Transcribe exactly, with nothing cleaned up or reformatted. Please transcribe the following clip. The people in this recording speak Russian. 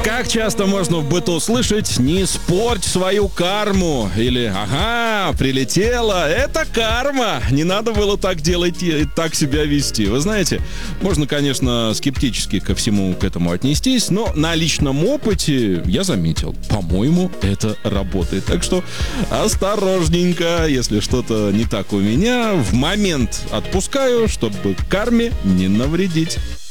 Как часто можно в быту слышать «не испорть свою карму» или «ага, прилетела, это карма, не надо было так делать и так себя вести». Вы знаете, можно, конечно, скептически ко всему к этому отнестись, но на личном опыте я заметил, по-моему, это работает. Так что осторожненько, если что-то не так у меня, в момент отпускаю, чтобы карме не навредить.